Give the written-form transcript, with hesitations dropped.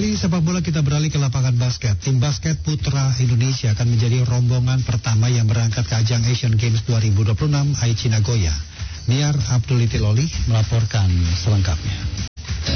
Dari sepak bola kita beralih ke lapangan basket. Tim basket putra Indonesia akan menjadi rombongan pertama yang berangkat ke ajang Asian Games 2026 Aichi Nagoya. Niar Abduliti Loli melaporkan selengkapnya.